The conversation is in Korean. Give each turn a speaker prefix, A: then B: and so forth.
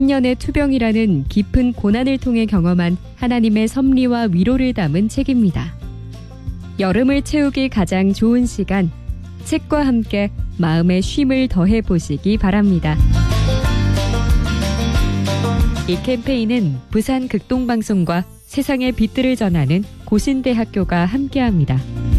A: 10년의 투병이라는 깊은 고난을 통해 경험한 하나님의 섭리와 위로를 담은 책입니다. 여름을 채우기 가장 좋은 시간, 책과 함께 마음의 쉼을 더해 보시기 바랍니다. 이 캠페인은 부산 극동방송과 세상의 빛들을 전하는 고신대학교가 함께합니다.